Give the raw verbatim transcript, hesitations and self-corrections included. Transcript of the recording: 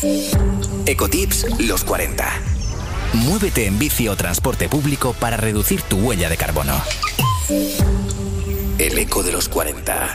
Ecotips los cuarenta. Muévete en bici o transporte público para reducir tu huella de carbono. El eco de los cuarenta.